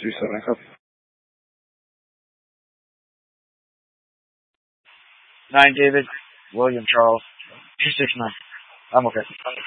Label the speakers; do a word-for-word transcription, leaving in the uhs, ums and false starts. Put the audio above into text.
Speaker 1: three seven, copy.
Speaker 2: Nine David, William Charles, two six nine. I'm okay.